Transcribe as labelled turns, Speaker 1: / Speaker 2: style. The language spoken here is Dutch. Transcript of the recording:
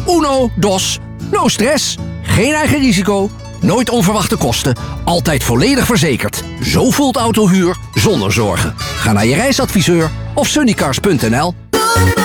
Speaker 1: Uno, dos, no stress. Geen eigen risico, nooit onverwachte kosten, altijd volledig verzekerd. Zo voelt autohuur zonder zorgen. Ga naar je reisadviseur of sunnycars.nl.